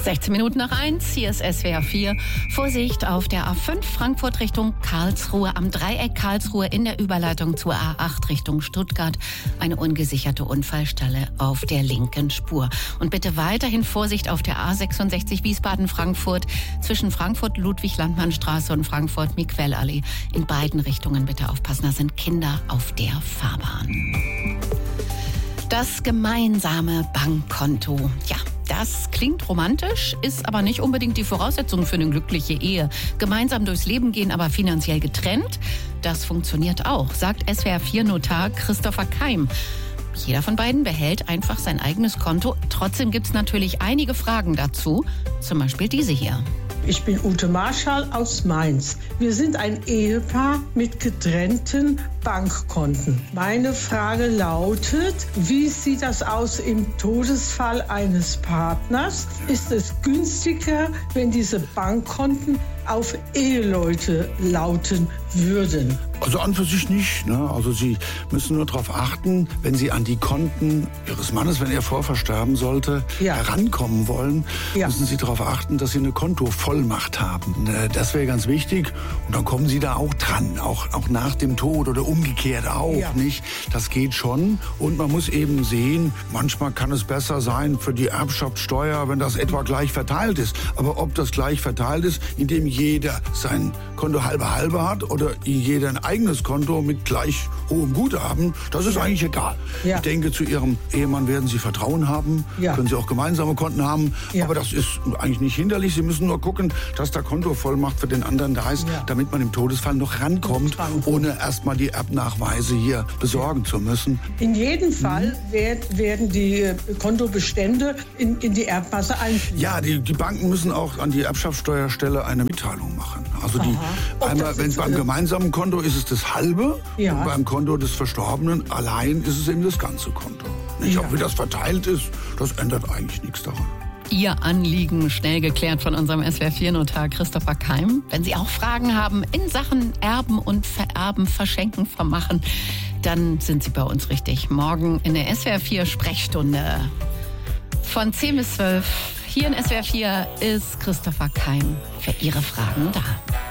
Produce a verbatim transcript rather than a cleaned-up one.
sechzehn Minuten nach eins, hier ist S W R vier. Vorsicht auf der A fünf Frankfurt Richtung Karlsruhe, am Dreieck Karlsruhe in der Überleitung zur A acht Richtung Stuttgart. Eine ungesicherte Unfallstelle auf der linken Spur. Und bitte weiterhin Vorsicht auf der A sechsundsechzig Wiesbaden-Frankfurt zwischen Frankfurt-Ludwig-Landmann-Straße und Frankfurt-Miquellallee. In beiden Richtungen bitte aufpassen, da sind Kinder auf der Fahrbahn. Das gemeinsame Bankkonto. Ja, das klingt romantisch, ist aber nicht unbedingt die Voraussetzung für eine glückliche Ehe. Gemeinsam durchs Leben gehen, aber finanziell getrennt, das funktioniert auch, sagt S W R vier Notar Christopher Keim. Jeder von beiden behält einfach sein eigenes Konto. Trotzdem gibt es natürlich einige Fragen dazu, zum Beispiel diese hier. Ich bin Ute Marschall aus Mainz. Wir sind ein Ehepaar mit getrennten Bankkonten. Meine Frage lautet, wie sieht das aus im Todesfall eines Partners? Ist es günstiger, wenn diese Bankkonten auf Eheleute lauten würden? Also an für sich nicht. Ne? Also Sie müssen nur darauf achten, wenn Sie an die Konten Ihres Mannes, wenn er vorversterben sollte, ja. herankommen wollen, ja. müssen Sie darauf achten, dass Sie eine Kontovollmacht haben. Das wäre ganz wichtig. Und dann kommen Sie da auch dran, auch, auch nach dem Tod oder umgekehrt auch. Ja. Nicht? Das geht schon. Und man muss eben sehen, manchmal kann es besser sein für die Erbschaftssteuer, wenn das etwa gleich verteilt ist. Aber ob das gleich verteilt ist, indem jeder sein Konto halbe halbe hat oder jeder ein eigenes Konto mit gleich hohem Guthaben, das ist eigentlich egal. Ja. Ich denke, zu Ihrem Ehemann werden Sie Vertrauen haben, ja. können Sie auch gemeinsame Konten haben, ja. aber das ist eigentlich nicht hinderlich. Sie müssen nur gucken, dass der Kontovollmacht für den anderen da ist, ja. damit man im Todesfall noch rankommt, ohne erstmal die Erbnachweise hier besorgen zu müssen. In jedem Fall mhm. werd, werden die Kontobestände in, in die Erbmasse einfließen. Ja, die, die Banken müssen auch an die Erbschaftssteuerstelle eine Mitteilung machen. Also die, einmal, wenn beim gemeinsamen Konto ist es das halbe, ja. und beim Konto des Verstorbenen allein ist es eben das ganze Konto. Nicht, ja. Ob wie das verteilt ist, das ändert eigentlich nichts daran. Ihr Anliegen schnell geklärt von unserem S W R vier Notar Christopher Keim. Wenn Sie auch Fragen haben in Sachen Erben und Vererben, Verschenken, Vermachen, dann sind Sie bei uns richtig. Morgen in der S W R vier Sprechstunde von zehn bis zwölf. Hier in S W R vier ist Christopher Keim für Ihre Fragen da.